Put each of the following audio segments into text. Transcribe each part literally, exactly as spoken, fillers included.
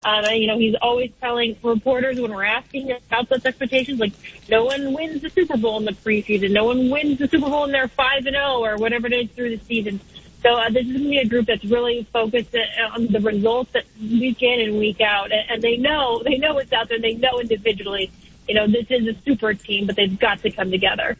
Um, and, you know, he's always telling reporters when we're asking about those expectations, like, no one wins the Super Bowl in the preseason. No one wins the Super Bowl and they're five and oh or whatever it is through the season. So uh, this is going to be a group that's really focused on the results that week in and week out. And, and they know, they know what's out there. They know individually, you know, this is a super team, but they've got to come together.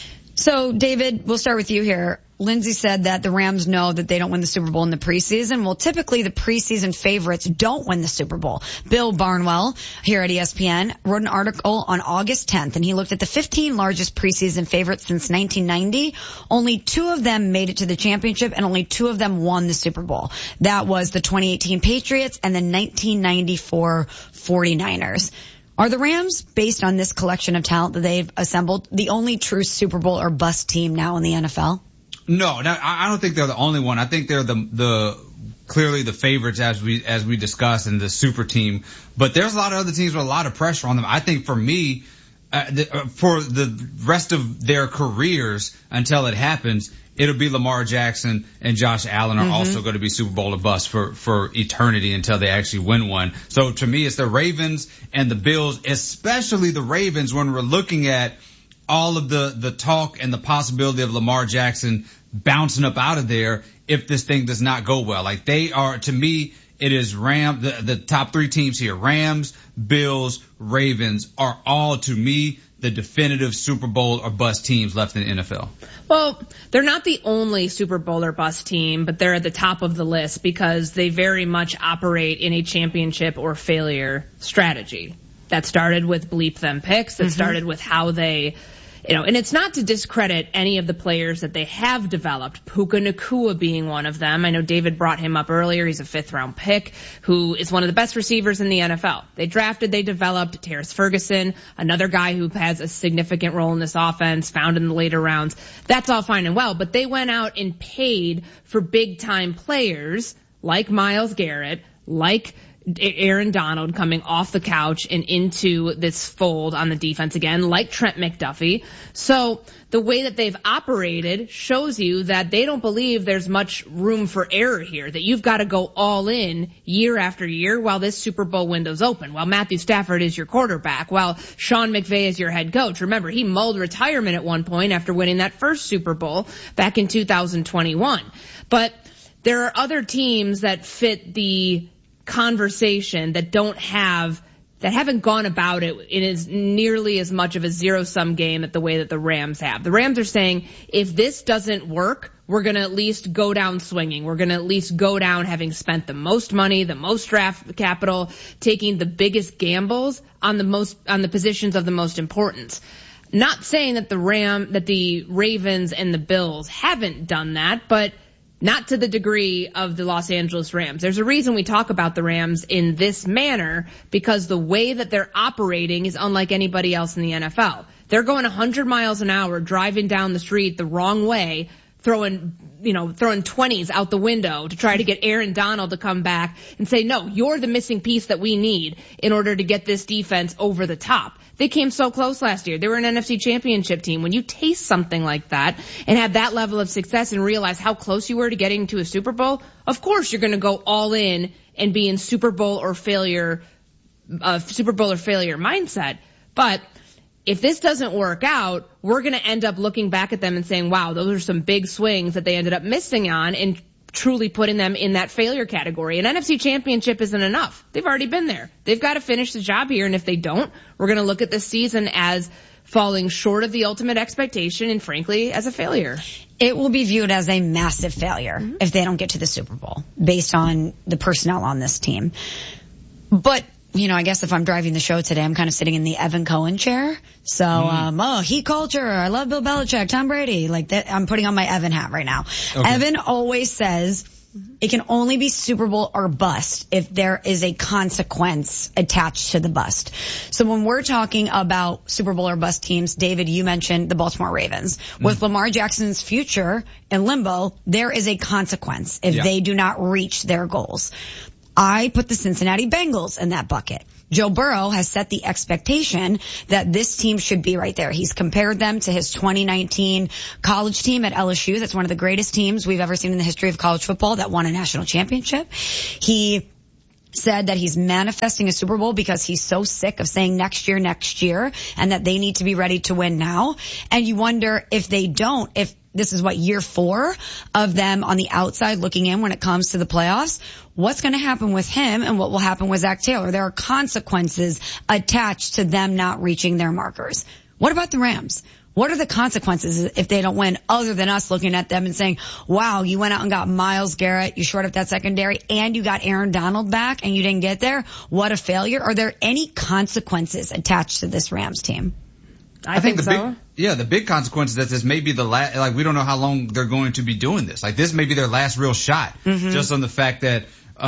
So, David, we'll start with you here. Lindsay said that the Rams know that they don't win the Super Bowl in the preseason. Well, typically the preseason favorites don't win the Super Bowl. Bill Barnwell here at E S P N wrote an article on August tenth, and he looked at the fifteen largest preseason favorites since nineteen ninety. Only two of them made it to the championship, and only two of them won the Super Bowl. That was the twenty eighteen Patriots and the nineteen ninety-four forty-niners. Are the Rams, based on this collection of talent that they've assembled, the only true Super Bowl or bust team now in the N F L? No, no, I don't think they're the only one. I think they're the the clearly the favorites as we as we discussed, and the super team. But there's a lot of other teams with a lot of pressure on them. I think for me, uh, the, uh, for the rest of their careers until it happens, it'll be Lamar Jackson and Josh Allen are mm-hmm. also going to be Super Bowl or bust for, for eternity until they actually win one. So to me, it's the Ravens and the Bills, especially the Ravens when we're looking at all of the, the talk and the possibility of Lamar Jackson bouncing up out of there if this thing does not go well. Like they are, to me, it is Ram, the, the top three teams here, Rams, Bills, Ravens are all, to me, the definitive Super Bowl or bust teams left in the N F L. Well, they're not the only Super Bowl or bust team, but they're at the top of the list because they very much operate in a championship or failure strategy. That started with bleep them picks. That mm-hmm. started with how they, you know, and it's not to discredit any of the players that they have developed, Puka Nacua being one of them. I know David brought him up earlier. He's a fifth round pick who is one of the best receivers in the N F L. They drafted, they developed Terrace Ferguson, another guy who has a significant role in this offense, found in the later rounds. That's all fine and well, but they went out and paid for big time players like Myles Garrett, like Aaron Donald coming off the couch and into this fold on the defense again, like Trent McDuffie. So the way that they've operated shows you that they don't believe there's much room for error here, that you've got to go all in year after year while this Super Bowl window's open, while Matthew Stafford is your quarterback, while Sean McVay is your head coach. Remember, he mulled retirement at one point after winning that first Super Bowl back in two thousand twenty-one. But there are other teams that fit the conversation that don't have, that haven't gone about it in as nearly as much of a zero-sum game at the way that the Rams have. The Rams are saying, if this doesn't work, we're going to at least go down swinging. We're going to at least go down having spent the most money, the most draft capital, taking the biggest gambles on the most, on the positions of the most importance. Not saying that the Ram, that the Ravens and the Bills haven't done that, but not to the degree of the Los Angeles Rams. There's a reason we talk about the Rams in this manner, because the way that they're operating is unlike anybody else in the N F L. They're going one hundred miles an hour, driving down the street the wrong way, throwing, you know, throwing twenties out the window to try to get Aaron Donald to come back and say, no, you're the missing piece that we need in order to get this defense over the top. They came so close last year. They were an N F C championship team. When you taste something like that and have that level of success and realize how close you were to getting to a Super Bowl, of course you're going to go all in and be in Super Bowl or failure, uh, Super Bowl or failure mindset. But if this doesn't work out, we're going to end up looking back at them and saying, wow, those are some big swings that they ended up missing on and truly putting them in that failure category. An N F C championship isn't enough. They've already been there. They've got to finish the job here. And if they don't, we're going to look at this season as falling short of the ultimate expectation and frankly as a failure. It will be viewed as a massive failure mm-hmm. if they don't get to the Super Bowl based on the personnel on this team. But you know, I guess if I'm driving the show today, I'm kind of sitting in the Evan Cohen chair. So, mm. um, oh, Heat culture. I love Bill Belichick, Tom Brady. Like that, I'm putting on my Evan hat right now. Okay. Evan always says it can only be Super Bowl or bust if there is a consequence attached to the bust. So when we're talking about Super Bowl or bust teams, David, you mentioned the Baltimore Ravens. Mm. With Lamar Jackson's future in limbo, there is a consequence if yeah. they do not reach their goals. I put the Cincinnati Bengals in that bucket. Joe Burrow has set the expectation that this team should be right there. He's compared them to his twenty nineteen college team at L S U. That's one of the greatest teams we've ever seen in the history of college football that won a national championship. He said that he's manifesting a Super Bowl because he's so sick of saying next year, next year, and that they need to be ready to win now. And you wonder if they don't, if this is what year four of them on the outside looking in when it comes to the playoffs, what's going to happen with him and what will happen with Zach Taylor? There are consequences attached to them not reaching their markers. What about the Rams? What are the consequences if they don't win, other than us looking at them and saying, wow, you went out and got Myles Garrett, you shored up that secondary, and you got Aaron Donald back and you didn't get there? What a failure. Are there any consequences attached to this Rams team? I, I think, think the so. big, yeah, the big consequence is that this may be the last, like, we don't know how long they're going to be doing this. Like, this may be their last real shot, mm-hmm. just on the fact that,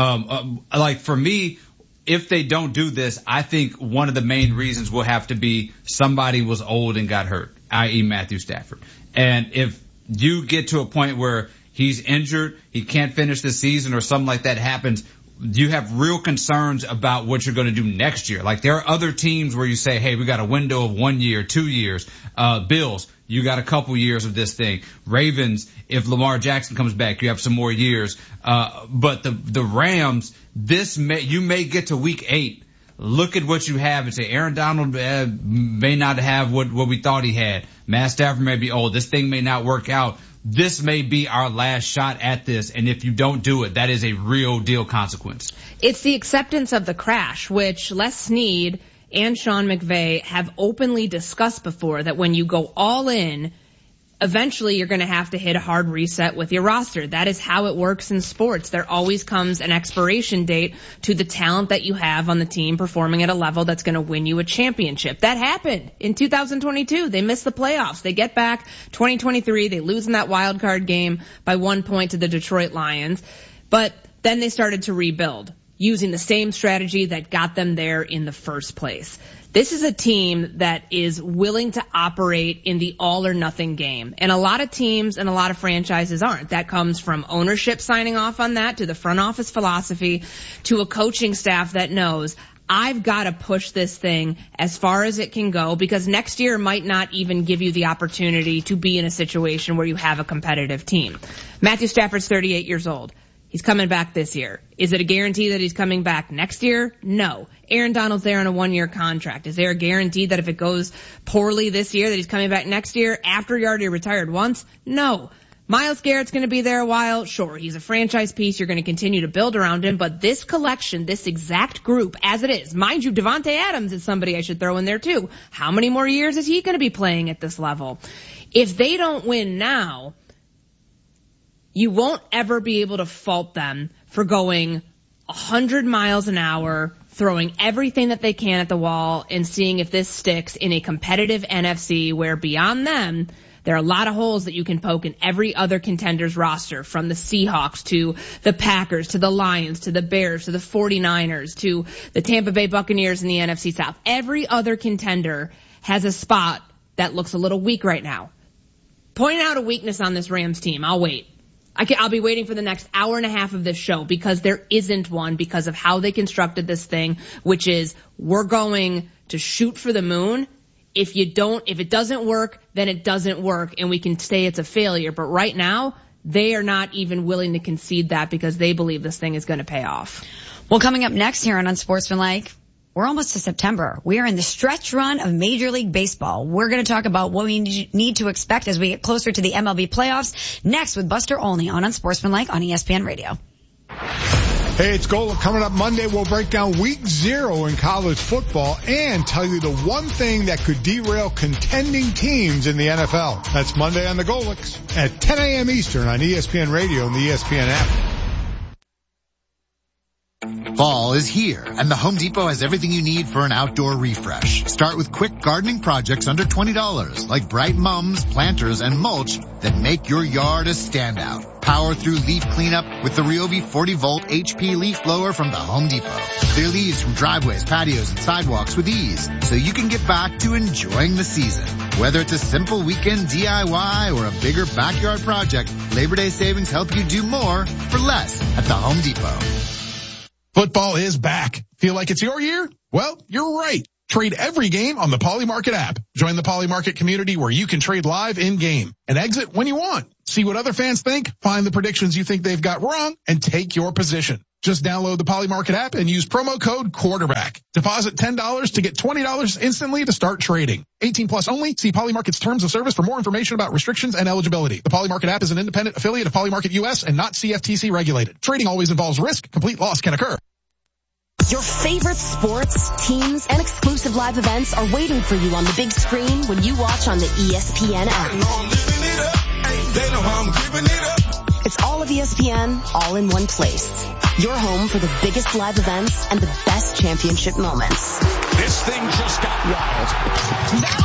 um, uh, like, for me, if they don't do this, I think one of the main reasons will have to be somebody was old and got hurt, that is. Matthew Stafford. And if you get to a point where he's injured, he can't finish the season or something like that happens, you have real concerns about what you're going to do next year. Like, there are other teams where you say, hey, we got a window of one year, two years. Uh, Bills, you got a couple years of this thing. Ravens, if Lamar Jackson comes back, you have some more years. Uh, but the, the Rams, this may, you may get to week eight, look at what you have and say, Aaron Donald uh, may not have what, what we thought he had. Matt Stafford may be old. This thing may not work out. This may be our last shot at this, and if you don't do it, that is a real deal consequence. It's the acceptance of the crash, which Les Snead and Sean McVay have openly discussed before, that when you go all in, eventually you're going to have to hit a hard reset with your roster. That is how it works in sports. There always comes an expiration date to the talent that you have on the team performing at a level that's going to win you a championship. That happened in two thousand twenty-two. They missed the playoffs. They get back twenty twenty-three. They lose in that wild card game by one point to the Detroit Lions. But then they started to rebuild using the same strategy that got them there in the first place. This is a team that is willing to operate in the all or nothing game. And a lot of teams and a lot of franchises aren't. That comes from ownership signing off on that, to the front office philosophy, to a coaching staff that knows, I've got to push this thing as far as it can go, because next year might not even give you the opportunity to be in a situation where you have a competitive team. Matthew Stafford's thirty-eight years old. He's coming back this year. Is it a guarantee that he's coming back next year? No. Aaron Donald's there on a one-year contract. Is there a guarantee that if it goes poorly this year that he's coming back next year after he already retired once? No. Myles Garrett's going to be there a while. Sure, he's a franchise piece. You're going to continue to build around him. But this collection, this exact group, as it is, mind you, Devontae Adams is somebody I should throw in there too. How many more years is he going to be playing at this level? If they don't win now, you won't ever be able to fault them for going a hundred miles an hour, throwing everything that they can at the wall, and seeing if this sticks in a competitive N F C where beyond them, there are a lot of holes that you can poke in every other contender's roster, from the Seahawks to the Packers to the Lions to the Bears to the forty-niners to the Tampa Bay Buccaneers in the N F C South. Every other contender has a spot that looks a little weak right now. Point out a weakness on this Rams team. I'll wait. I can, I'll be waiting for the next hour and a half of this show, because there isn't one, because of how they constructed this thing, which is, we're going to shoot for the moon. If you don't, if it doesn't work, then it doesn't work, and we can say it's a failure. But right now, they are not even willing to concede that, because they believe this thing is going to pay off. Well, coming up next here on Unsportsmanlike, we're almost to September. We are in the stretch run of Major League Baseball. We're going to talk about what we need to expect as we get closer to the M L B playoffs next with Buster Olney on Unsportsmanlike on E S P N Radio. Hey, it's Gola. Coming up Monday, we'll break down week zero in college football and tell you the one thing that could derail contending teams in the N F L. That's Monday on the Golics at ten a.m. Eastern on E S P N Radio and the E S P N app. Fall is here, and the Home Depot has everything you need for an outdoor refresh. Start with quick gardening projects under twenty dollars, like bright mums, planters, and mulch that make your yard a standout. Power through leaf cleanup with the Ryobi forty volt H P leaf blower from the Home Depot. Clear leaves from driveways, patios, and sidewalks with ease, so you can get back to enjoying the season. Whether it's a simple weekend D I Y or a bigger backyard project, Labor Day savings help you do more for less at the Home Depot. Football is back. Feel like it's your year? Well, you're right. Trade every game on the Poly Market app. Join the Poly Market community where you can trade live in-game and exit when you want. See what other fans think, find the predictions you think they've got wrong, and take your position. Just download the Polymarket app and use promo code quarterback. Deposit ten dollars to get twenty dollars instantly to start trading. eighteen plus only. See Polymarket's terms of service for more information about restrictions and eligibility. The Polymarket app is an independent affiliate of Polymarket U S and not C F T C regulated. Trading always involves risk. Complete loss can occur. Your favorite sports, teams, and exclusive live events are waiting for you on the big screen when you watch on the E S P N app. It's all of E S P N, all in one place. Your home for the biggest live events and the best championship moments. This thing just got wild. That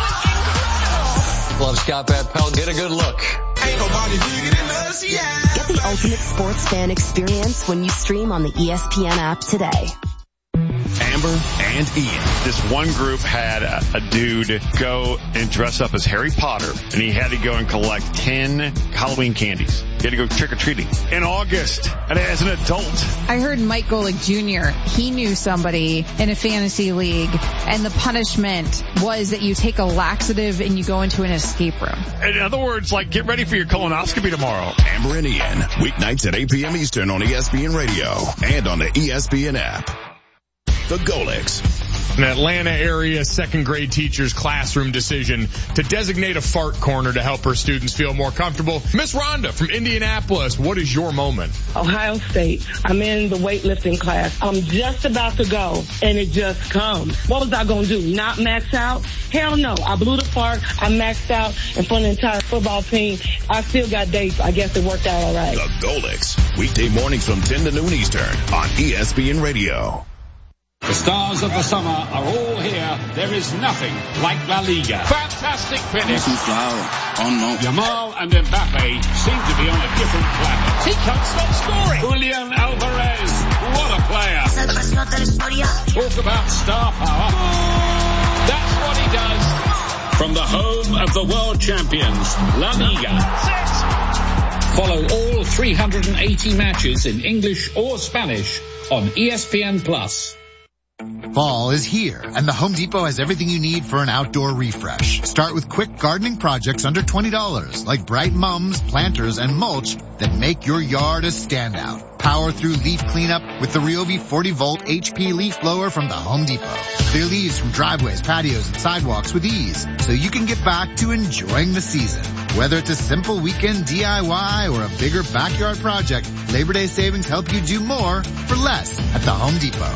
was incredible. Love Scott Van Pelt. Get a good look. Ain't nobody bigger than us, yeah. Get the ultimate sports fan experience when you stream on the E S P N app today. Amber and Ian. This one group had a, a dude go and dress up as Harry Potter, and he had to go and collect ten Halloween candies. He had to go trick-or-treating in August, and as an adult. I heard Mike Golick Junior, he knew somebody in a fantasy league, and the punishment was that you take a laxative and you go into an escape room. In other words, like, get ready for your colonoscopy tomorrow. Amber and Ian, weeknights at eight p.m. Eastern on E S P N Radio and on the E S P N app. The Golicks. An Atlanta area second grade teacher's classroom decision to designate a fart corner to help her students feel more comfortable. Miss Rhonda from Indianapolis, what is your moment? Ohio State. I'm in the weightlifting class. I'm just about to go, and it just comes. What was I going to do? Not max out? Hell no. I blew the fart. I maxed out in front of the entire football team. I still got dates. I guess it worked out all right. The Golicks. Weekday mornings from ten to noon Eastern on E S P N Radio. The stars of the summer are all here. There is nothing like La Liga. Fantastic finish. Yamal and Mbappe seem to be on a different planet. He can't stop scoring. Julian Alvarez, what a player. Talk about star power. That's what he does. From the home of the world champions, La Liga. Follow all three hundred eighty matches in English or Spanish on E S P N Plus. Fall is here, and the Home Depot has everything you need for an outdoor refresh. Start with quick gardening projects under twenty dollars, like bright mums, planters, and mulch that make your yard a standout. Power through leaf cleanup with the Ryobi forty volt H P leaf blower from the Home Depot. Clear leaves from driveways, patios, and sidewalks with ease, so you can get back to enjoying the season. Whether it's a simple weekend D I Y or a bigger backyard project, Labor Day savings help you do more for less at the Home Depot.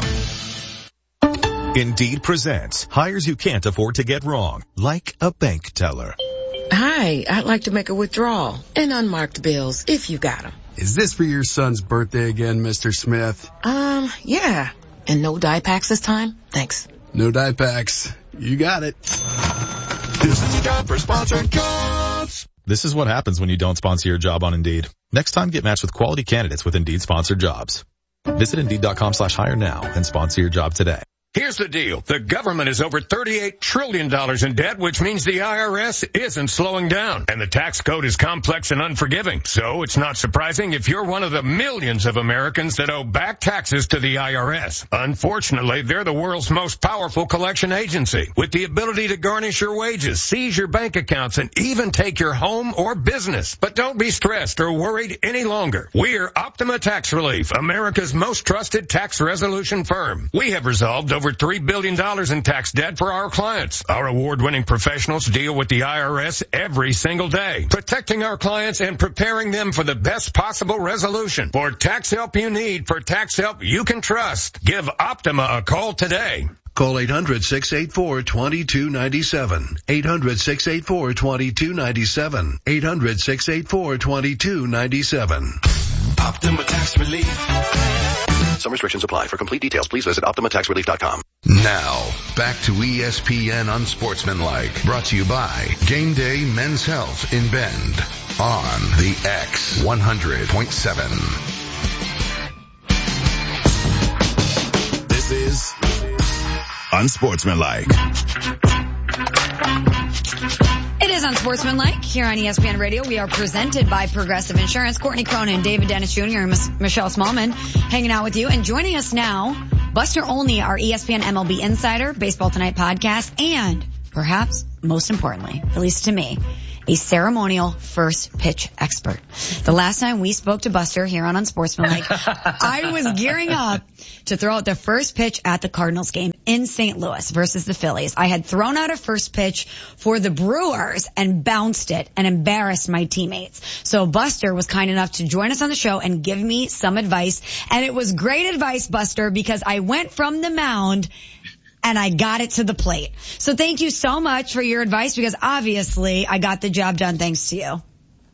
Indeed presents hires you can't afford to get wrong, like a bank teller. Hi, I'd like to make a withdrawal and unmarked bills if you got them. Is this for your son's birthday again, Mister Smith? Um, yeah. And no dye packs this time? Thanks. No dye packs. You got it. This is a job for sponsored jobs. This is what happens when you don't sponsor your job on Indeed. Next time, get matched with quality candidates with Indeed sponsored jobs. Visit Indeed.com slash hire now and sponsor your job today. Here's the deal. The government is over thirty-eight trillion dollars in debt, which means the I R S isn't slowing down. And the tax code is complex and unforgiving. So it's not surprising if you're one of the millions of Americans that owe back taxes to the I R S. Unfortunately, they're the world's most powerful collection agency, with the ability to garnish your wages, seize your bank accounts, and even take your home or business. But don't be stressed or worried any longer. We're Optima Tax Relief, America's most trusted tax resolution firm. We have resolved over Over three billion dollars in tax debt for our clients. Our award-winning professionals deal with the I R S every single day, protecting our clients and preparing them for the best possible resolution. For tax help you need, for tax help you can trust, give Optima a call today. Call eight hundred, six eight four, two two nine seven. eight hundred, six eight four, two two nine seven. eight hundred, six eight four, two two nine seven. Optima Tax Relief. Some restrictions apply. For complete details, please visit Optima Tax Relief dot com. Now, back to E S P N Unsportsmanlike. Brought to you by Game Day Men's Health in Bend on the X one hundred point seven. This is Unsportsmanlike. It is Unsportsmanlike here on E S P N Radio. We are presented by Progressive Insurance. Courtney Cronin, David Dennis Junior, and Miss Michelle Smallman hanging out with you. And joining us now, Buster Olney, our E S P N M L B Insider, Baseball Tonight podcast, and perhaps most importantly, at least to me, a ceremonial first pitch expert. The last time we spoke to Buster here on Unsportsmanlike, I was gearing up to throw out the first pitch at the Cardinals game in Saint Louis versus the Phillies. I had thrown out a first pitch for the Brewers and bounced it and embarrassed my teammates. So Buster was kind enough to join us on the show and give me some advice. And it was great advice, Buster, because I went from the mound and I got it to the plate. So thank you so much for your advice, because obviously I got the job done thanks to you.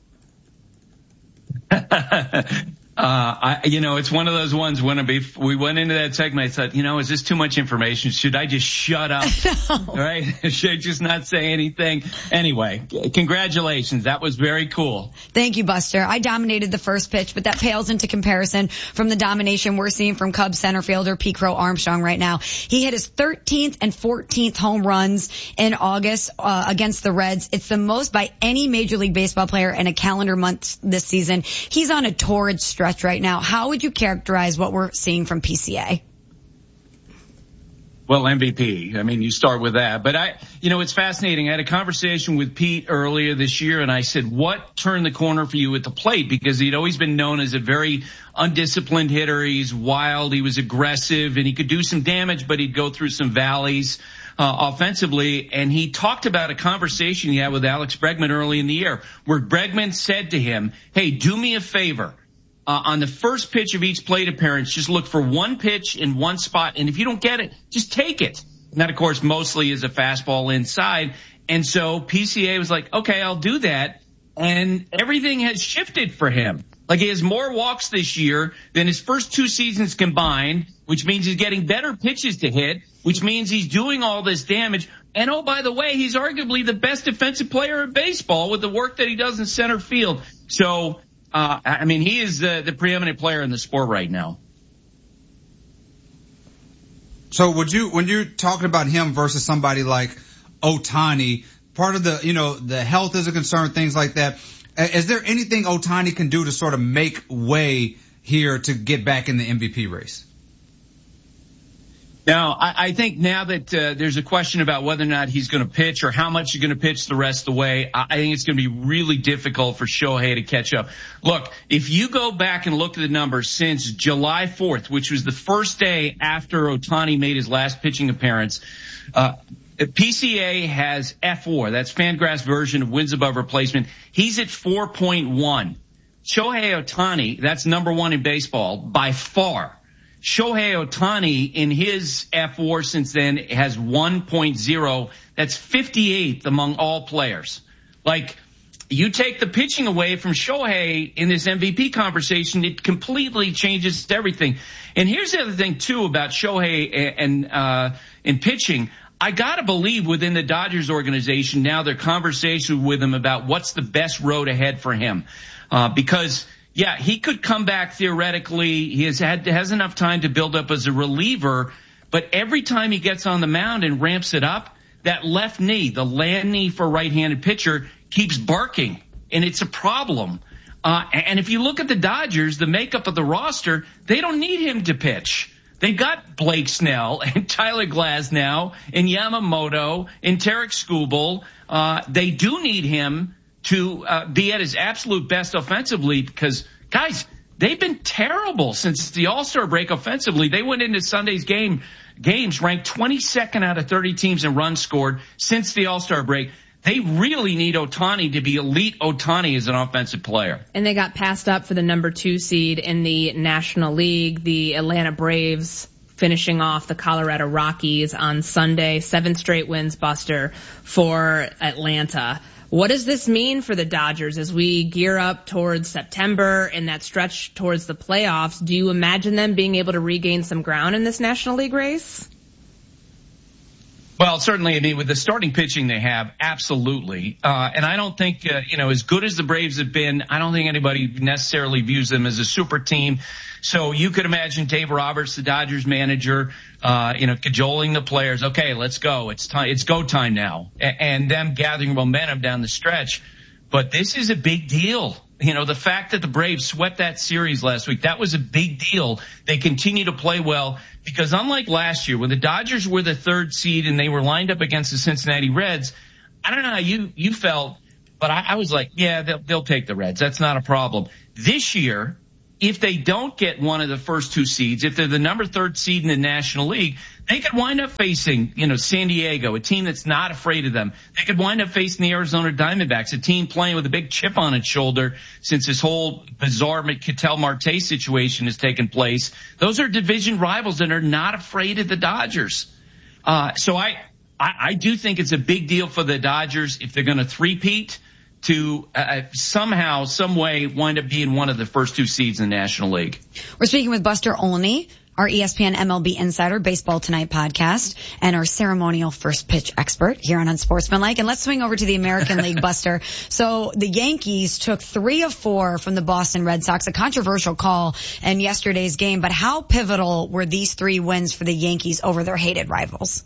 Uh, I, you know, it's one of those ones when we went into that segment, I thought, you know, is this too much information? Should I just shut up? No. Right? Should I just not say anything? Anyway, congratulations. That was very cool. Thank you, Buster. I dominated the first pitch, but that pales into comparison from the domination we're seeing from Cubs center fielder Pete Crow Armstrong right now. He hit his thirteenth and fourteenth home runs in August uh, against the Reds. It's the most by any Major League Baseball player in a calendar month this season. He's on a torrid stretch right now. How would you characterize what we're seeing from P C A? Well, M V P. I mean, you start with that. But I, you know, it's fascinating. I had a conversation with Pete earlier this year, and I said, what turned the corner for you at the plate? Because he'd always been known as a very undisciplined hitter. He's wild. He was aggressive, and he could do some damage, but he'd go through some valleys uh, offensively. And he talked about a conversation he had with Alex Bregman early in the year, where Bregman said to him, hey, do me a favor. Uh, on the first pitch of each plate appearance, just look for one pitch in one spot. And if you don't get it, just take it. And that, of course, mostly is a fastball inside. And so P C A was like, okay, I'll do that. And everything has shifted for him. Like, he has more walks this year than his first two seasons combined, which means he's getting better pitches to hit, which means he's doing all this damage. And, oh, by the way, he's arguably the best defensive player in baseball with the work that he does in center field. So, Uh, I mean, he is the, the preeminent player in the sport right now. So would you, when you're talking about him versus somebody like Ohtani, part of the, you know, the health is a concern, things like that. Is there anything Ohtani can do to sort of make way here to get back in the M V P race? Now, I, I think now that uh, there's a question about whether or not he's going to pitch or how much he's going to pitch the rest of the way, I, I think it's going to be really difficult for Shohei to catch up. Look, if you go back and look at the numbers since July fourth, which was the first day after Ohtani made his last pitching appearance, uh, P C A has F four. That's Fangraphs version of wins above replacement. He's at four point one. Shohei Ohtani, that's number one in baseball by far. Shohei Ohtani in his F four since then has one point oh. That's fifty-eighth among all players. Like, you take the pitching away from Shohei in this M V P conversation, it completely changes everything. And here's the other thing, too, about Shohei and, uh, in pitching. I gotta believe within the Dodgers organization now their conversation with him about what's the best road ahead for him. Uh, because Yeah, he could come back theoretically. He has had has enough time to build up as a reliever, but every time he gets on the mound and ramps it up, that left knee, the land knee for a right-handed pitcher, keeps barking, and it's a problem. Uh, and if you look at the Dodgers, the makeup of the roster, they don't need him to pitch. They got Blake Snell and Tyler Glasnow and Yamamoto and Tarek Skubal. Uh, they do need him to uh, be at his absolute best offensively because, guys, they've been terrible since the All-Star break offensively. They went into Sunday's game games ranked twenty-second out of thirty teams in runs scored since the All-Star break. They really need Ohtani to be elite Ohtani as an offensive player. And they got passed up for the number two seed in the National League, the Atlanta Braves finishing off the Colorado Rockies on Sunday. Seven straight wins, Buster, for Atlanta. What does this mean for the Dodgers as we gear up towards September and that stretch towards the playoffs? Do you imagine them being able to regain some ground in this National League race? Well, certainly, I mean, with the starting pitching they have, absolutely. Uh, and I don't think, uh, you know, as good as the Braves have been, I don't think anybody necessarily views them as a super team. So you could imagine Dave Roberts, the Dodgers manager, uh, you know, cajoling the players. Okay, let's go. It's time. It's go time now. A- and them gathering momentum down the stretch. But this is a big deal. You know, the fact that the Braves swept that series last week, that was a big deal. They continue to play well because unlike last year when the Dodgers were the third seed and they were lined up against the Cincinnati Reds, I don't know how you, you felt. but I, I was like, yeah, they'll, they'll take the Reds. That's not a problem. This year, if they don't get one of the first two seeds, if they're the number third seed in the National League, they could wind up facing, you know, San Diego, a team that's not afraid of them. They could wind up facing the Arizona Diamondbacks, a team playing with a big chip on its shoulder since this whole bizarre Ketel Marte situation has taken place. Those are division rivals that are not afraid of the Dodgers. Uh, so I, I, I do think it's a big deal for the Dodgers if they're going to three-peat to uh, somehow, some way wind up being one of the first two seeds in the National League. We're speaking with Buster Olney, our E S P N M L B Insider Baseball Tonight podcast, and our ceremonial first pitch expert here on Unsportsmanlike. And let's swing over to the American League, Buster. So the Yankees took three of four from the Boston Red Sox, a controversial call in yesterday's game. But how pivotal were these three wins for the Yankees over their hated rivals?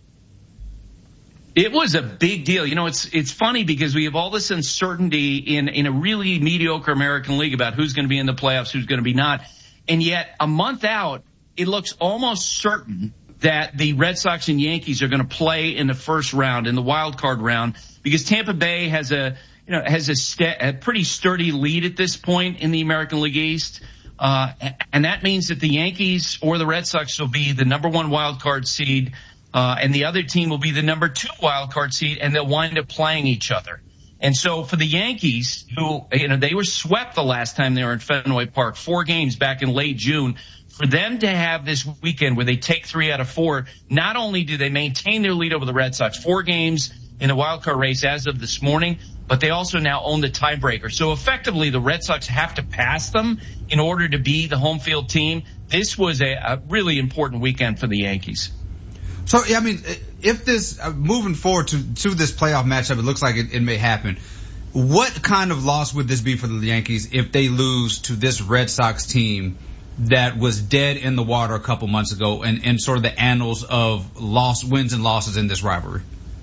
It was a big deal. You know, it's it's funny because we have all this uncertainty in, in a really mediocre American League about who's going to be in the playoffs, who's going to be not. And yet, a month out, it looks almost certain that the Red Sox and Yankees are going to play in the first round, in the wild card round, because Tampa Bay has a you know has a, st- a pretty sturdy lead at this point in the American League East. Uh, and that means that the Yankees or the Red Sox will be the number one wild card seed. Uh, and the other team will be the number two wild card seed, and they'll wind up playing each other. And so for the Yankees, who, you know, they were swept the last time they were in Fenway Park, four games back in late June, for them to have this weekend where they take three out of four, not only do they maintain their lead over the Red Sox, four games in the wild card race as of this morning, but they also now own the tiebreaker. So effectively, the Red Sox have to pass them in order to be the home field team. This was a, a really important weekend for the Yankees. So, I mean, if this, uh, moving forward to, to this playoff matchup, it looks like it, it may happen. What kind of loss would this be for the Yankees if they lose to this Red Sox team that was dead in the water a couple months ago and, and sort of the annals of loss, wins and losses in this rivalry?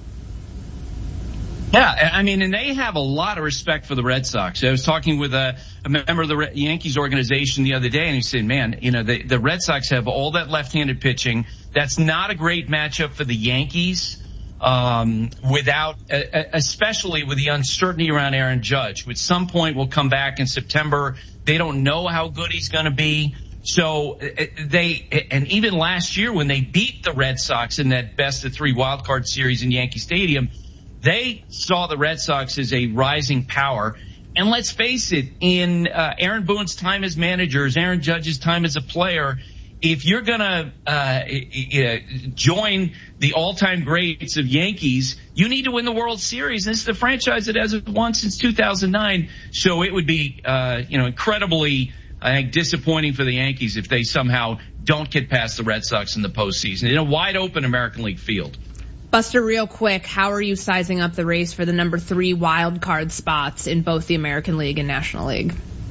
Yeah, I mean, and they have a lot of respect for the Red Sox. I was talking with a, a member of the Yankees organization the other day, and he said, man, you know, the, the Red Sox have all that left-handed pitching. That's not a great matchup for the Yankees, um, without, uh, especially with the uncertainty around Aaron Judge, which some point will come back in September. They don't know how good he's going to be. So they, and even last year when they beat the Red Sox in that best of three wild card series in Yankee Stadium, they saw the Red Sox as a rising power. And let's face it, in uh, Aaron Boone's time as manager, as Aaron Judge's time as a player, if you're going to uh, join the all-time greats of Yankees, you need to win the World Series. This is the franchise that hasn't won since two thousand nine. So it would be, uh, you know, incredibly, I think, disappointing for the Yankees if they somehow don't get past the Red Sox in the postseason in a wide-open American League field. Buster, real quick, how are you sizing up the race for the number three wild card spots in both the American League and National League?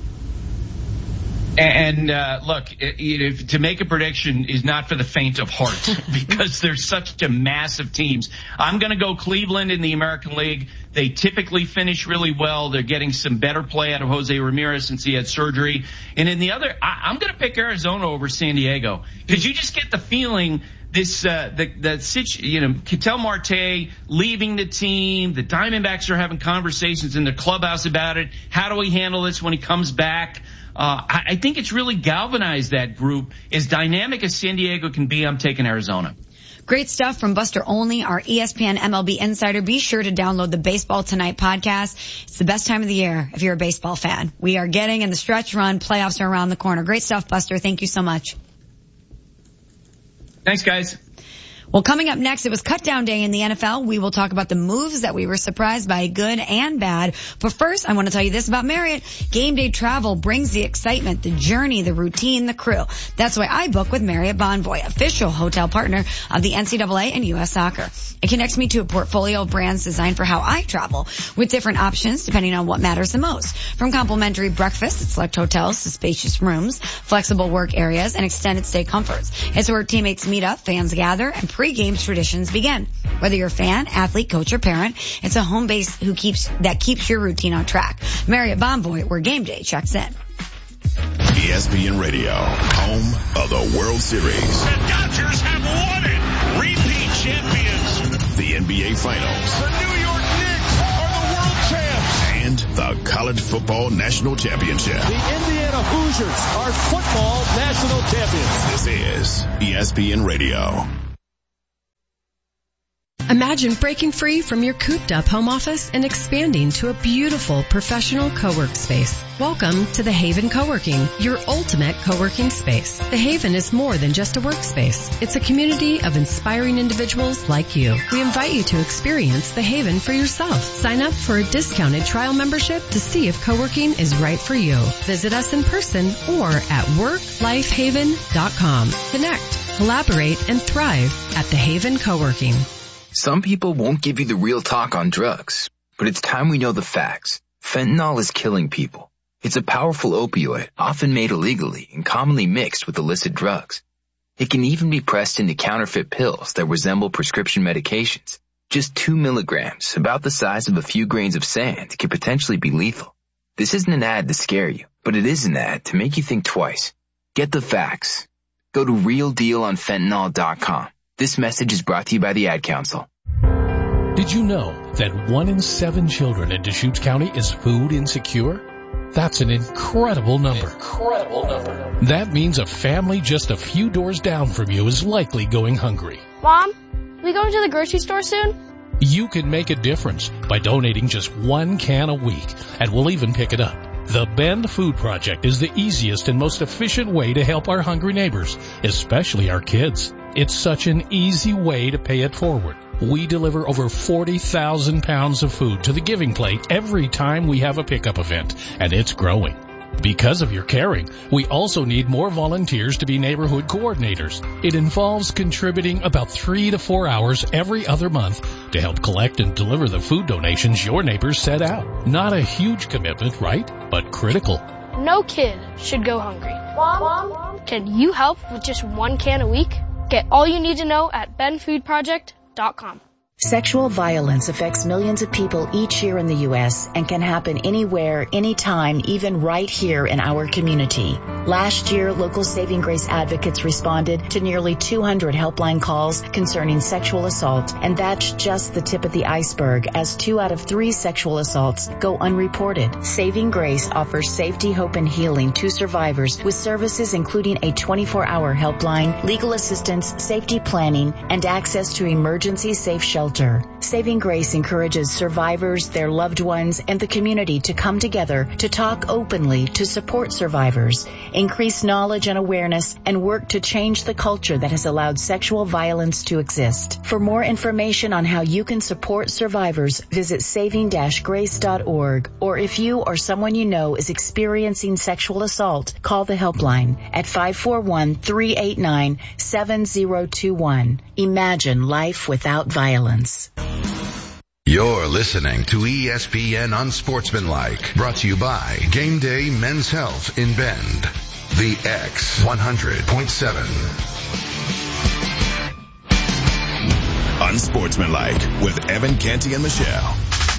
And uh, look, if, to make a prediction is not for the faint of heart because they're such a massive teams. I'm going to go Cleveland in the American League. They typically finish really well. They're getting some better play out of Jose Ramirez since he had surgery. And in the other, I, I'm going to pick Arizona over San Diego because you just get the feeling this, uh, the, the situ, you know, Ketel Marte leaving the team. The Diamondbacks are having conversations in the clubhouse about it. How do we handle this when he comes back? Uh, I, I think it's really galvanized that group. As dynamic as San Diego can be, I'm taking Arizona. Great stuff from Buster Olney, our E S P N M L B Insider. Be sure to download the Baseball Tonight podcast. It's the best time of the year if you're a baseball fan. We are getting in the stretch run. Playoffs are around the corner. Great stuff, Buster. Thank you so much. Thanks, guys. Well, coming up next, it was cut down day in the N F L. We will talk about the moves that we were surprised by, good and bad. But first, I want to tell you this about Marriott. Game day travel brings the excitement, the journey, the routine, the crew. That's why I book with Marriott Bonvoy, official hotel partner of the N C double A and U S Soccer. It connects me to a portfolio of brands designed for how I travel, with different options depending on what matters the most. From complimentary breakfast at select hotels to spacious rooms, flexible work areas, and extended stay comforts. It's where teammates meet up, fans gather, and pre-game traditions begin. Whether you're a fan, athlete, coach, or parent, it's a home base who keeps that keeps your routine on track. Marriott Bonvoy, where game day checks in. E S P N Radio, home of the World Series. The Dodgers have won it. Repeat champions. The N B A Finals. The New York Knicks are the world champs. College Football National Championship. The Indiana Hoosiers are football national champions. This is E S P N Radio. Imagine breaking free from your cooped-up home office and expanding to a beautiful professional co-work space. Welcome to The Haven Co-working, your ultimate co-working space. The Haven is more than just a workspace. It's a community of inspiring individuals like you. We invite you to experience The Haven for yourself. Sign up for a discounted trial membership to see if co-working is right for you. Visit us in person or at work life haven dot com. Connect, collaborate, and thrive at The Haven Co-working. Some people won't give you the real talk on drugs, but it's time we know the facts. Fentanyl is killing people. It's a powerful opioid, often made illegally and commonly mixed with illicit drugs. It can even be pressed into counterfeit pills that resemble prescription medications. Just two milligrams, about the size of a few grains of sand, can potentially be lethal. This isn't an ad to scare you, but it is an ad to make you think twice. Get the facts. Go to real deal on fentanyl dot com. This message is brought to you by the Ad Council. Did you know that one in seven children in Deschutes County is food insecure? That's an incredible number. Incredible number. That means a family just a few doors down from you is likely going hungry. Mom, we going to the grocery store soon? You can make a difference by donating just one can a week, and we'll even pick it up. The Bend Food Project is the easiest and most efficient way to help our hungry neighbors, especially our kids. It's such an easy way to pay it forward. We deliver over forty thousand pounds of food to the Giving Plate every time we have a pickup event, and it's growing. Because of your caring, we also need more volunteers to be neighborhood coordinators. It involves contributing about three to four hours every other month to help collect and deliver the food donations your neighbors set out. Not a huge commitment, right? But critical. No kid should go hungry. Mom, can you help with just one can a week? Get all you need to know at ben food project dot com. Sexual violence affects millions of people each year in the U S and can happen anywhere, anytime, even right here in our community. Last year, local Saving Grace advocates responded to nearly two hundred helpline calls concerning sexual assault, and that's just the tip of the iceberg, as two out of three sexual assaults go unreported. Saving Grace offers safety, hope, and healing to survivors with services including a twenty-four hour helpline, legal assistance, safety planning, and access to emergency safe shelter. Saving Grace encourages survivors, their loved ones, and the community to come together to talk openly to support survivors, increase knowledge and awareness, and work to change the culture that has allowed sexual violence to exist. For more information on how you can support survivors, visit saving dash grace dot org, or if you or someone you know is experiencing sexual assault, call the helpline at five four one, three eight nine, seven zero two one. Imagine life without violence. You're listening to E S P N Unsportsmanlike, brought to you by Game Day Men's Health in Bend. The X one hundred point seven. Unsportsmanlike with Evan Canty and Michelle.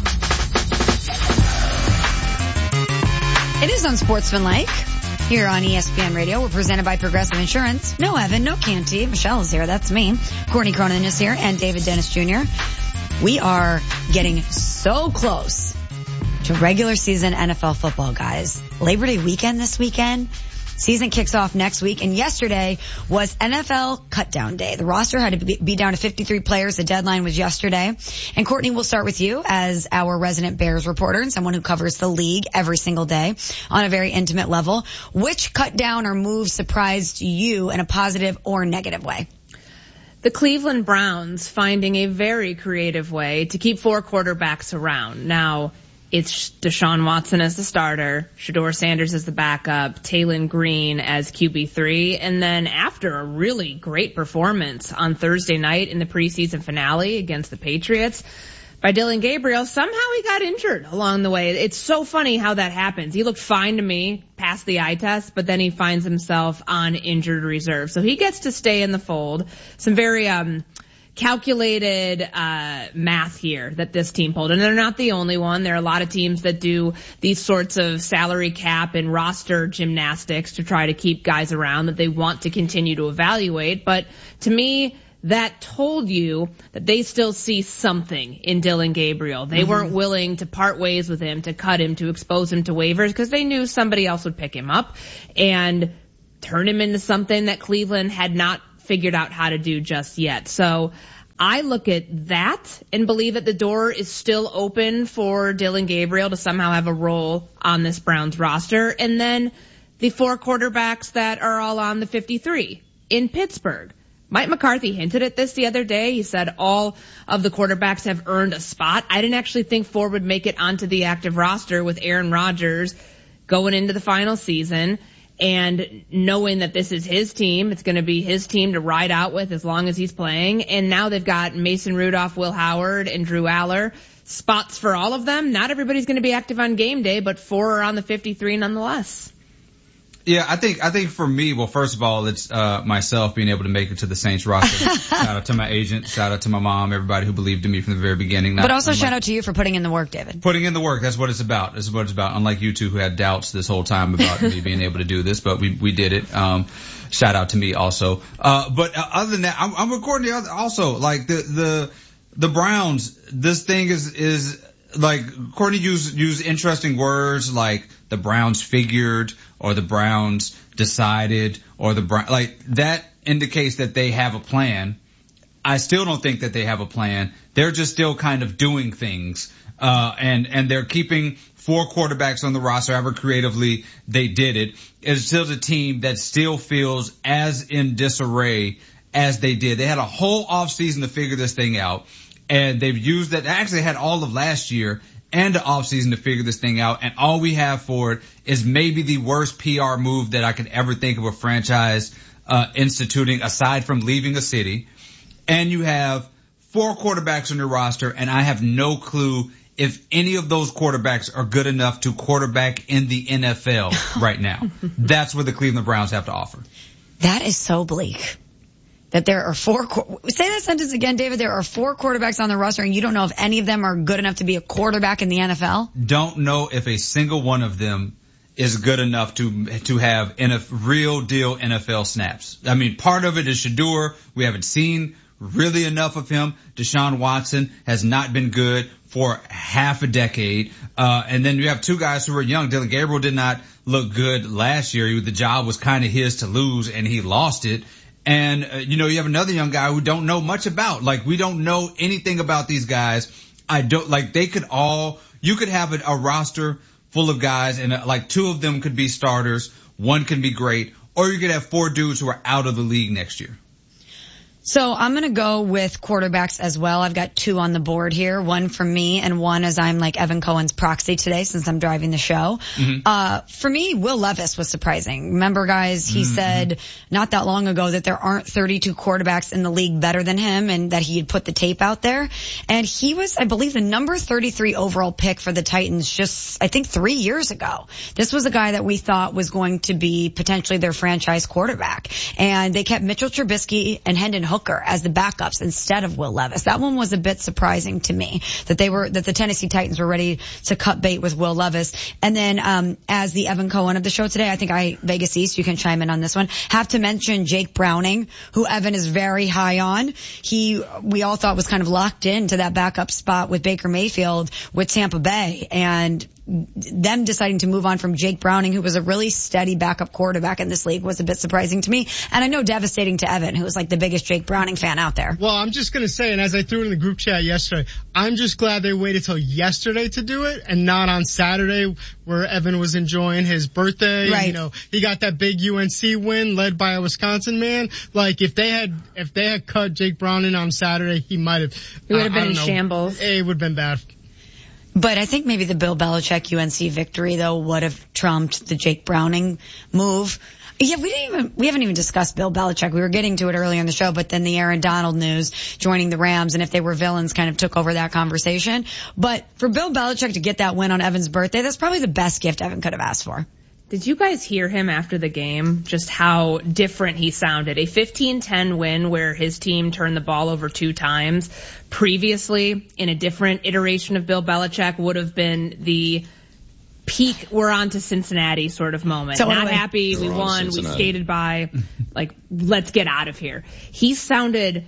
It is Unsportsmanlike here on E S P N Radio. We're presented by Progressive Insurance. No Evan, no Canty. Michelle is here. That's me. Courtney Cronin is here, and David Dennis Junior We are getting so close to regular season N F L football, guys. Labor Day weekend this weekend. Season kicks off next week, and yesterday was N F L cutdown day. The roster had to be down to fifty-three players. The deadline was yesterday. And Courtney, we'll start with you as our resident Bears reporter and someone who covers the league every single day on a very intimate level. Which cutdown or move surprised you in a positive or negative way? The Cleveland Browns finding a very creative way to keep four quarterbacks around. Now, it's Deshaun Watson as the starter, Shedeur Sanders as the backup, Taylon Green as Q B three, and then after a really great performance on Thursday night in the preseason finale against the Patriots by Dillon Gabriel, somehow he got injured along the way. It's so funny how that happens. He looked fine to me, passed the eye test, but then he finds himself on injured reserve. So he gets to stay in the fold. Some very um calculated uh math here that this team pulled, and they're not the only one. There are a lot of teams that do these sorts of salary cap and roster gymnastics to try to keep guys around that they want to continue to evaluate. But to me, that told you that they still see something in Dillon Gabriel. They mm-hmm. weren't willing to part ways with him, to cut him, to expose him to waivers, because they knew somebody else would pick him up and turn him into something that Cleveland had not figured out how to do just yet. So I look at that and believe that the door is still open for Dillon Gabriel to somehow have a role on this Browns roster. And then the four quarterbacks that are all on the fifty-three in Pittsburgh. Mike McCarthy hinted at this the other day. He said all of the quarterbacks have earned a spot. I didn't actually think four would make it onto the active roster with Aaron Rodgers going into the final season. And knowing that this is his team, it's going to be his team to ride out with as long as he's playing. And now they've got Mason Rudolph, Will Howard, and Drew Aller. Spots for all of them. Not everybody's going to be active on game day, but four are on the fifty-three nonetheless. Yeah, I think, I think for me, well, first of all, it's, uh, myself being able to make it to the Saints roster. Shout out to my agent. Shout out to my mom, everybody who believed in me from the very beginning. Not, but also unlike, shout out to you for putting in the work, David. Putting in the work. That's what it's about. That's what it's about. Unlike you two who had doubts this whole time about me being able to do this, but we, we did it. Um, shout out to me also. Uh, but uh, other than that, I'm, I'm recording the other, also, like the, the, the Browns, this thing is, is, like, Courtney used, used interesting words like the Browns figured or the Browns decided or the Browns, like that indicates that they have a plan. I still don't think that they have a plan. They're just still kind of doing things. Uh, and, and they're keeping four quarterbacks on the roster, however creatively they did it. It's still a team that still feels as in disarray as they did. They had a whole offseason to figure this thing out. And they've used that. They actually had all of last year and the offseason to figure this thing out. And all we have for it is maybe the worst P R move that I could ever think of a franchise uh instituting aside from leaving a city. And you have four quarterbacks on your roster, and I have no clue if any of those quarterbacks are good enough to quarterback in the N F L right now. That's what the Cleveland Browns have to offer. That is so bleak. That there are four, say that sentence again, David, there are four quarterbacks on the roster and you don't know if any of them are good enough to be a quarterback in the N F L? Don't know if a single one of them is good enough to, to have in a real deal N F L snaps. I mean, part of it is Shedeur. We haven't seen really enough of him. Deshaun Watson has not been good for half a decade. Uh, and then you have two guys who are young. Dillon Gabriel did not look good last year. The job was kind of his to lose and he lost it. And, uh, you know, you have another young guy who don't know much about. Like, we don't know anything about these guys. I don't, like, they could all, you could have a, a roster full of guys and, uh, like, two of them could be starters. One can be great. Or you could have four dudes who are out of the league next year. So I'm going to go with quarterbacks as well. I've got two on the board here, one from me and one as I'm like Evan Cohen's proxy today since I'm driving the show. Mm-hmm. Uh, for me, Will Levis was surprising. Remember, guys, he mm-hmm. said not that long ago that there aren't thirty-two quarterbacks in the league better than him and that he had put the tape out there. And he was, I believe, the number thirty-three overall pick for the Titans just, I think, three years ago. This was a guy that we thought was going to be potentially their franchise quarterback. And they kept Mitchell Trubisky and Hendon Hooker as the backups instead of Will Levis. That one was a bit surprising to me that they were, that the Tennessee Titans were ready to cut bait with Will Levis. And then, um, as the Evan Cohen of the show today, I think I, Vegas East, you can chime in on this one, have to mention Jake Browning, who Evan is very high on. He, we all thought was kind of locked into that backup spot with Baker Mayfield with Tampa Bay, and them deciding to move on from Jake Browning, who was a really steady backup quarterback in this league, was a bit surprising to me. And I know devastating to Evan, who was like the biggest Jake Browning fan out there. Well, I'm just going to say, and as I threw it in the group chat yesterday, I'm just glad they waited till yesterday to do it and not on Saturday where Evan was enjoying his birthday. Right. You know, he got that big U N C win led by a Wisconsin man. Like, if they had, if they had cut Jake Browning on Saturday, he might have, he would have uh, been in know, shambles. It would have been bad. But I think maybe the Bill Belichick U N C victory, though, would have trumped the Jake Browning move. Yeah, we didn't even, we haven't even discussed Bill Belichick. We were getting to it earlier in the show, but then the Aaron Donald news joining the Rams, and if they were villains kind of took over that conversation. But for Bill Belichick to get that win on Evan's birthday, that's probably the best gift Evan could have asked for. Did you guys hear him after the game? Just how different he sounded. A fifteen ten win where his team turned the ball over two times. Previously, in a different iteration of Bill Belichick, would have been the peak, we're on to Cincinnati sort of moment. So Not happy, we won, Cincinnati. We skated by, like, let's get out of here. He sounded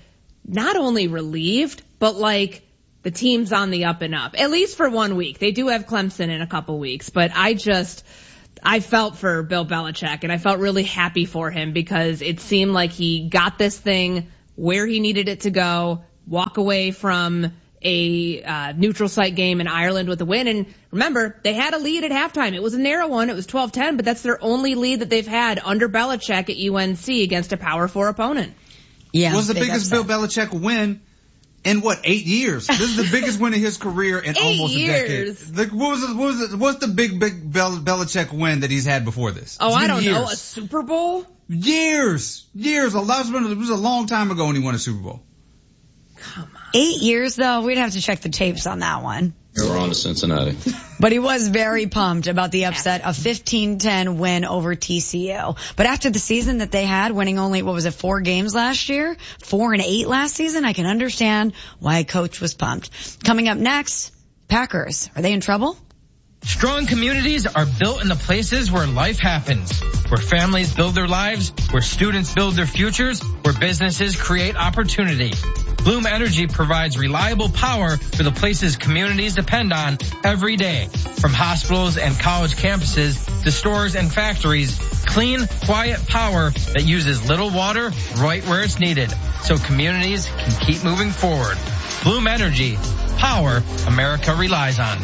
not only relieved, but like the team's on the up and up, at least for one week. They do have Clemson in a couple weeks, but I just, I felt for Bill Belichick, and I felt really happy for him because it seemed like he got this thing where he needed it to go, walk away from a uh, neutral site game in Ireland with a win. And remember, they had a lead at halftime. It was a narrow one. It was twelve ten, but that's their only lead that they've had under Belichick at U N C against a Power Four opponent. Yeah, was the biggest upset. Bill Belichick win in what, eight years? This is the biggest win in his career in eight almost years. a decade. The, what was the, what was the, what's the big big Bel, Belichick win that he's had before this? Oh, I don't years. know, a Super Bowl? Years, years. A lot. It was a long time ago when he won a Super Bowl. Come on. Eight years though, we'd have to check the tapes on that one. We're on to Cincinnati. But he was very pumped about the upset, a fifteen ten win over T C U. But after the season that they had, winning only, what was it, four games last year? Four and eight last season? I can understand why a coach was pumped. Coming up next, Packers. Are they in trouble? Strong communities are built in the places where life happens, where families build their lives, where students build their futures, where businesses create opportunity. Bloom Energy provides reliable power for the places communities depend on every day. From hospitals and college campuses to stores and factories, clean, quiet power that uses little water right where it's needed, so communities can keep moving forward. Bloom Energy, power America relies on.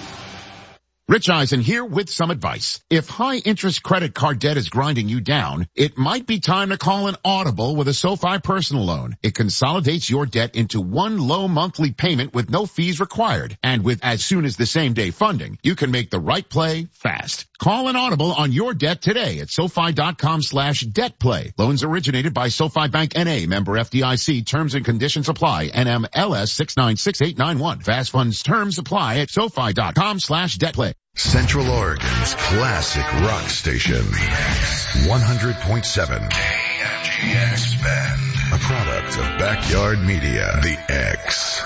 Rich Eisen here with some advice. If high-interest credit card debt is grinding you down, it might be time to call an Audible with a SoFi personal loan. It consolidates your debt into one low monthly payment with no fees required. And with as soon as the same day funding, you can make the right play fast. Call an Audible on your debt today at SoFi.com slash debt play. Loans originated by SoFi Bank N A, member F D I C. Terms and conditions apply. N M L S six nine six eight nine one. Fast funds terms apply at SoFi.com slash debt play. Central Oregon's classic rock station. one hundred point seven K M G X Bend. A product of Backyard Media. The X.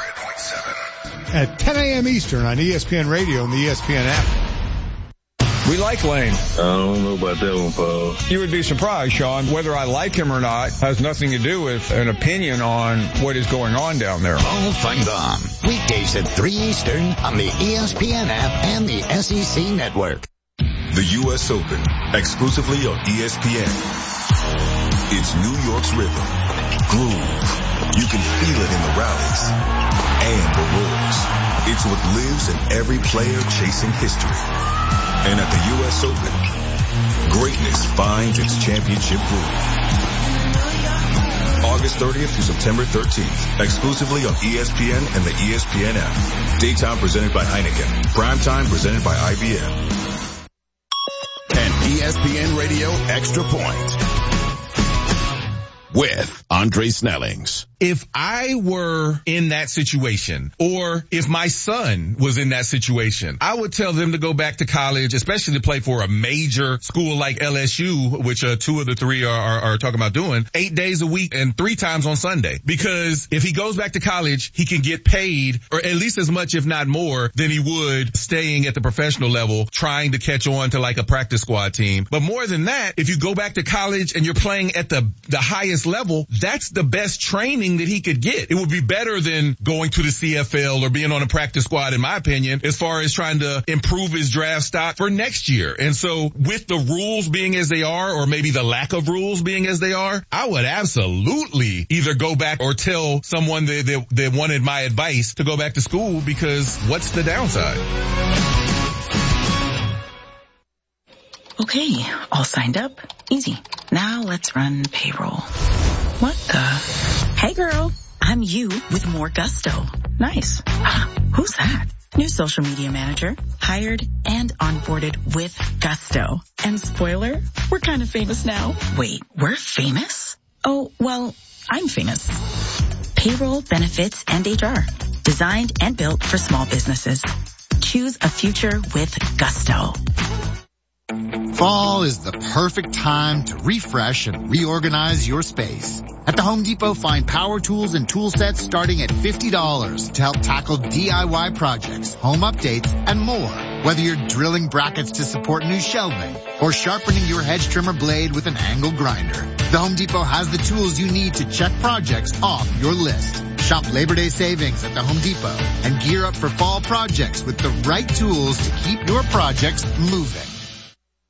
At ten a.m. Eastern on E S P N Radio and the E S P N app. We like Lane. I don't know about that one, Paul. You would be surprised, Sean. Whether I like him or not has nothing to do with an opinion on what is going on down there. Paul Feinbaum. Weekdays at three Eastern on the E S P N app and the S E C Network. The U S Open, exclusively on E S P N. It's New York's rhythm, groove. You can feel it in the rallies and the roars. It's what lives in every player chasing history. And at the U S Open, greatness finds its championship groove. August thirtieth through September thirteenth, exclusively on E S P N and the E S P N app. Daytime presented by Heineken. Primetime presented by I B M. And E S P N Radio Extra Point with Andre Snellings. If I were in that situation, or if my son was in that situation, I would tell them to go back to college, especially to play for a major school like L S U, which uh, two of the three are, are, are talking about doing, eight days a week and three times on Sunday. Because if he goes back to college, he can get paid, or at least as much, if not more, than he would staying at the professional level, trying to catch on to like a practice squad team. But more than that, if you go back to college and you're playing at the, the highest level, that's the best training that he could get. It would be better than going to the C F L or being on a practice squad, in my opinion, as far as trying to improve his draft stock for next year. And so with the rules being as they are, or maybe the lack of rules being as they are, I would absolutely either go back or tell someone that, that, that wanted my advice to go back to school, because what's the downside? Okay, all signed up. Easy. Now let's run payroll. What the? Hey girl, I'm you with more gusto. Nice. Who's that? New social media manager. Hired and onboarded with gusto. And spoiler, we're kind of famous now. Wait, we're famous? Oh, well, I'm famous. Payroll, benefits, and H R. Designed and built for small businesses. Choose a future with gusto. Fall is the perfect time to refresh and reorganize your space. At the Home Depot, find power tools and tool sets starting at fifty dollars to help tackle D I Y projects, home updates, and more. Whether you're drilling brackets to support new shelving or sharpening your hedge trimmer blade with an angle grinder, The Home Depot has the tools you need to check projects off your list. Shop Labor Day savings at the Home Depot and gear up for fall projects with the right tools to keep your projects moving.